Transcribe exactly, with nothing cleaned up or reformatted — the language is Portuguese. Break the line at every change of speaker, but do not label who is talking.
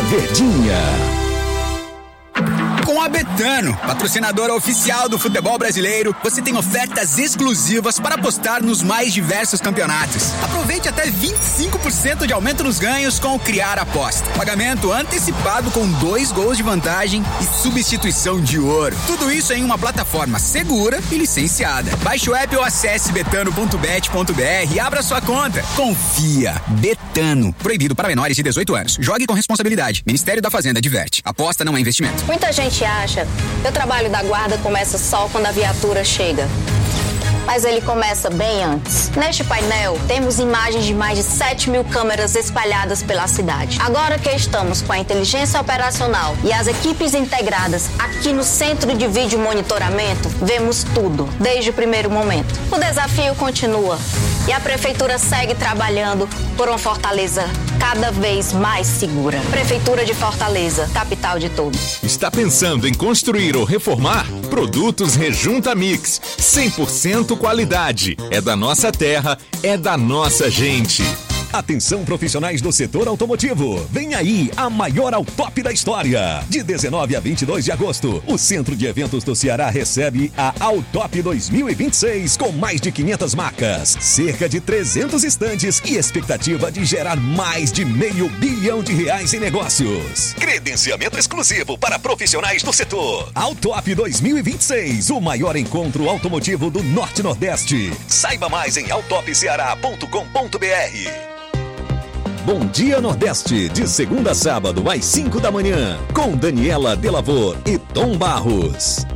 Verdinha.
Com a Betano, patrocinadora oficial do futebol brasileiro, você tem ofertas exclusivas para apostar nos mais diversos campeonatos. Aproveite até vinte e cinco por cento de aumento nos ganhos com o Criar Aposta. Pagamento antecipado com dois gols de vantagem e substituição de ouro. Tudo isso em uma plataforma segura e licenciada. Baixe o app ou acesse betano ponto bet ponto br e abra sua conta. Confia. Betano. Proibido para menores de dezoito anos. Jogue com responsabilidade. Ministério da Fazenda adverte. Aposta não é investimento.
Muita gente acha que o trabalho da guarda começa só quando a viatura chega. Mas ele começa bem antes. Neste painel, temos imagens de mais de sete mil câmeras espalhadas pela cidade. Agora que estamos com a inteligência operacional e as equipes integradas aqui no Centro de Vídeo Monitoramento, vemos tudo, desde o primeiro momento. O desafio continua e a Prefeitura segue trabalhando por uma Fortaleza cada vez mais segura. Prefeitura de Fortaleza, capital de todos.
Está pensando em construir ou reformar? Produtos Rejunta Mix. cem por cento qualidade. É da nossa terra, é da nossa gente.
Atenção profissionais do setor automotivo. Vem aí a maior Autop da história. De dezenove a vinte e dois de agosto, o Centro de Eventos do Ceará recebe a Autop dois mil e vinte e seis com mais de quinhentas marcas, cerca de trezentos estandes e expectativa de gerar mais de meio bilhão de reais em negócios. Credenciamento exclusivo para profissionais do setor. Autop dois mil e vinte e seis, o maior encontro automotivo do Norte Nordeste. Saiba mais em autop ceará ponto com ponto br. Bom Dia Nordeste, de segunda a sábado às cinco da manhã, com Daniela Delavor e Tom Barros.